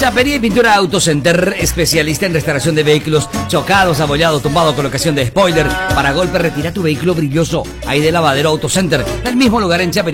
Chapería y Pintura Autocenter, especialista en restauración de vehículos chocados, abollados, tumbados, colocación de spoiler. Para golpe, retira tu vehículo brilloso. Ahí de Lavadero Autocenter, el mismo lugar en Chapería.